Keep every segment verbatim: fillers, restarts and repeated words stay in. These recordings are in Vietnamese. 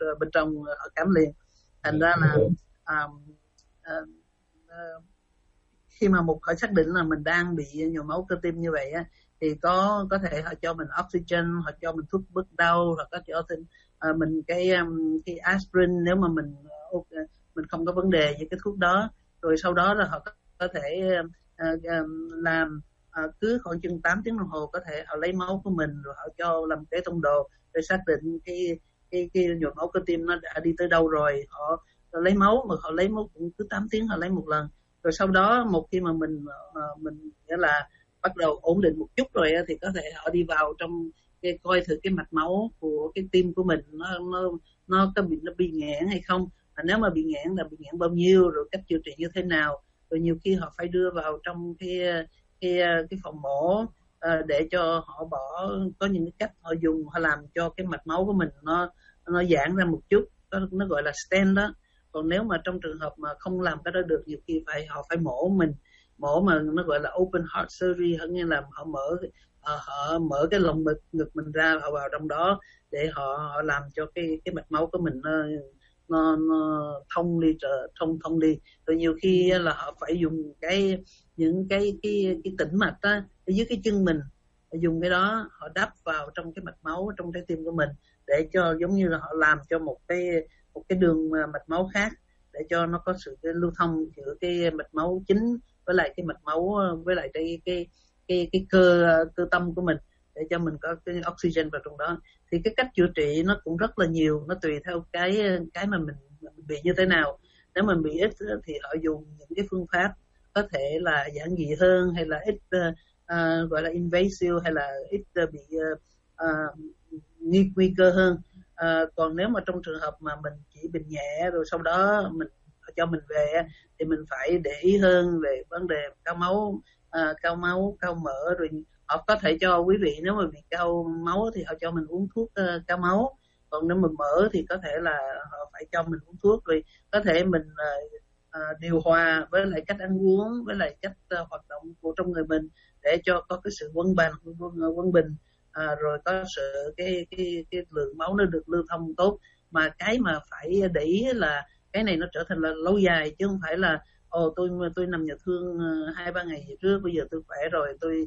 uh, bên trong uh, ở cảm liền. Thành ra là um, uh, uh, khi mà một họ xác định là mình đang bị nhồi máu cơ tim như vậy á, thì có có thể họ cho mình oxygen, họ cho mình thuốc bớt đau, hoặc có cho thêm uh, mình cái um, cái aspirin nếu mà mình uh, mình không có vấn đề với cái thuốc đó. Rồi sau đó là họ có, có thể uh, uh, làm uh, cứ khoảng chừng tám tiếng đồng hồ có thể họ lấy máu của mình, rồi họ cho làm cái tông đồ để xác định cái cái cái nhồi máu cơ tim nó đã đi tới đâu rồi. Họ, họ lấy máu, mà họ lấy máu cũng cứ tám tiếng họ lấy một lần. Rồi sau đó một khi mà mình uh, mình nghĩa là bắt đầu ổn định một chút rồi thì có thể họ đi vào trong cái coi thử cái mạch máu của cái tim của mình nó nó nó có bị nó bị nghẽn hay không, và nếu mà bị nghẽn là bị nghẽn bao nhiêu, rồi cách chữa trị như thế nào. Rồi nhiều khi họ phải đưa vào trong cái cái cái phòng mổ uh, để cho họ bỏ, có những cái cách họ dùng, họ làm cho cái mạch máu của mình nó nó giãn ra một chút, nó, nó gọi là stent đó. Còn nếu mà trong trường hợp mà không làm cái đó được, nhiều khi phải họ phải mổ mình, mổ mà nó gọi là open heart surgery, hơn như là họ mở họ, họ mở cái lồng ngực ngực mình ra, họ vào trong đó để họ, họ làm cho cái cái mạch máu của mình nó nó, nó thông đi trở thông thông đi. Rồi nhiều khi là họ phải dùng cái những cái cái cái tĩnh mạch á ở dưới cái chân mình, dùng cái đó họ đắp vào trong cái mạch máu trong trái tim của mình, để cho giống như là họ làm cho một cái một cái đường mạch máu khác, để cho nó có sự cái lưu thông giữa cái mạch máu chính với lại cái mạch máu với lại cái cái cái cái cơ cơ tâm của mình, để cho mình có cái oxygen vào trong đó. Thì cái cách chữa trị nó cũng rất là nhiều, nó tùy theo cái cái mà mình, mình bị như thế nào. Nếu mình bị ít thì họ dùng những cái phương pháp có thể là giản dị hơn, hay là ít uh, uh, gọi là invasive, hay là ít uh, bị uh, uh, nguy, nguy cơ hơn. Uh, còn nếu mà trong trường hợp mà mình chỉ bệnh nhẹ rồi sau đó mình cho mình về thì mình phải để ý hơn về vấn đề cao máu, uh, cao máu, cao mỡ. Rồi họ có thể cho quý vị, nếu mà bị cao máu thì họ cho mình uống thuốc uh, cao máu. Còn nếu mình mỡ thì có thể là họ phải cho mình uống thuốc. Rồi có thể mình uh, uh, điều hòa với lại cách ăn uống, với lại cách uh, hoạt động của trong người mình, để cho có cái sự quân bình, quân, quân bình. À, rồi có sự cái cái cái lượng máu nó được lưu thông tốt. Mà cái mà phải để ý là cái này nó trở thành là lâu dài, chứ không phải là ồ tôi tôi nằm nhà thương hai ba ngày trước, bây giờ tôi khỏe rồi, tôi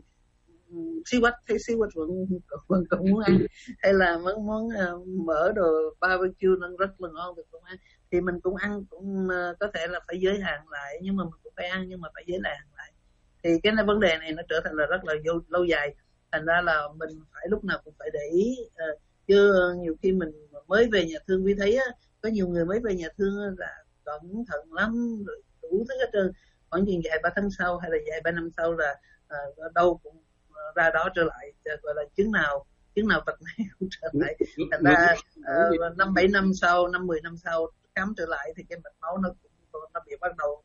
xí quách thấy xí quách vẫn vẫn còn muốn ăn, hay là món món uh, mỡ đồ barbecue nó rất là ngon, được không ăn thì mình cũng ăn, cũng uh, có thể là phải giới hạn lại, nhưng mà mình cũng phải ăn, nhưng mà phải giới hạn lại. Thì cái này, vấn đề này nó trở thành là rất là lâu, lâu dài. Thành ra là mình phải lúc nào cũng phải để ý. À, chứ nhiều khi mình mới về nhà thương, vì thấy á, có nhiều người mới về nhà thương là cẩn thận lắm, rồi đủ thứ hết trơn. Khoảng chừng vài ba tháng sau hay là vài ba năm sau là à, đâu cũng ra đó trở lại, gọi là chứng nào chứng nào tật này cũng trở lại. Thành ra năm bảy năm sau, năm mười năm sau khám trở lại thì cái mạch máu nó cũng nó bị bắt đầu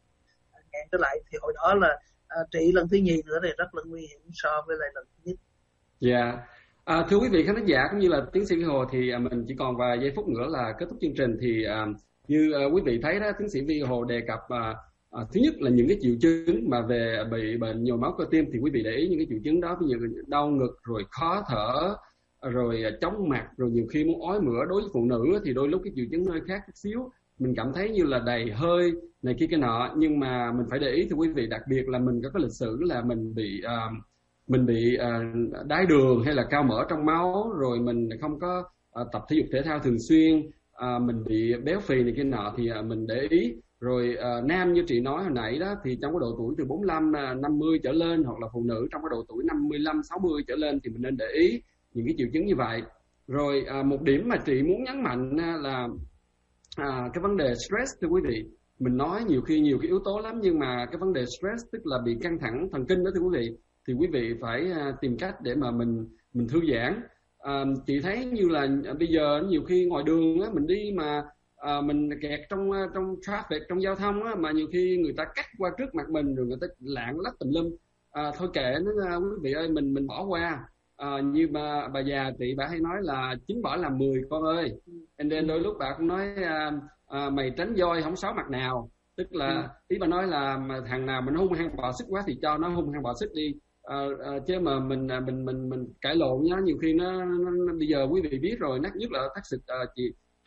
ngạn trở lại. Thì hồi đó là À, trị lần thứ nhì nữa thì rất là nguy hiểm so với lại lần thứ nhất. Dạ, yeah. à, thưa quý vị khán giả cũng như là tiến sĩ Vi Hồ, thì à, mình chỉ còn vài giây phút nữa là kết thúc chương trình. Thì à, như à, quý vị thấy đó, tiến sĩ Vi Hồ đề cập à, à, thứ nhất là những cái triệu chứng mà về bị bệnh nhồi máu cơ tim, thì quý vị để ý những cái triệu chứng đó, ví dụ đau ngực, rồi khó thở, rồi chóng mặt, rồi nhiều khi muốn ói mửa. Đối với phụ nữ thì đôi lúc cái triệu chứng hơi khác chút xíu, mình cảm thấy như là đầy hơi này kia cái nọ. Nhưng mà mình phải để ý thì quý vị, đặc biệt là mình có cái lịch sử là mình bị uh, mình bị uh, đái đường hay là cao mỡ trong máu, rồi mình không có uh, tập thể dục thể thao thường xuyên, uh, mình bị béo phì này kia nọ, thì uh, mình để ý. Rồi uh, nam như chị nói hồi nãy đó, thì trong cái độ tuổi từ bốn mươi lăm, năm mươi trở lên, hoặc là phụ nữ trong cái độ tuổi năm mươi lăm, sáu mươi trở lên, thì mình nên để ý những cái triệu chứng như vậy. Rồi uh, một điểm mà chị muốn nhấn mạnh uh, là À, cái vấn đề stress, thưa quý vị. Mình nói nhiều khi nhiều cái yếu tố lắm, nhưng mà cái vấn đề stress tức là bị căng thẳng thần kinh đó, thưa quý vị, thì quý vị phải à, tìm cách để mà mình mình thư giãn. À, chị thấy như là bây giờ nhiều khi ngoài đường á, mình đi mà à, mình kẹt trong trong traffic, trong giao thông á, mà nhiều khi người ta cắt qua trước mặt mình, rồi người ta lạng lách tùm lum. À, thôi kệ nó, quý vị ơi, mình mình bỏ qua. À, như bà, bà già chị bà hay nói là chín bỏ làm mười con ơi. And then đôi lúc bà cũng nói à, à, mày tránh voi không sáu mặt nào. Tức là ý bà nói là mà thằng nào mình hung hăng bò sức quá thì cho nó hung hăng bò sức đi. À, à, chứ mà mình mình mình mình cãi lộn nhá, nhiều khi nó, nó, nó bây giờ quý vị biết rồi, nát nhất là tác sự à, chị